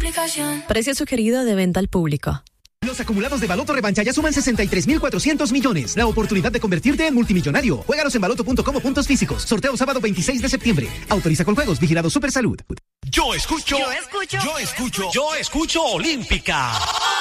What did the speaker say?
Precio sugerido de venta al público. Los acumulados de Baloto Revancha ya suman 63.400 millones. La oportunidad de convertirte en multimillonario. Juégalos en baloto.com o puntos físicos. Sorteo sábado 26 de septiembre. Autoriza con juegos. Vigilado Supersalud. Yo escucho Olímpica.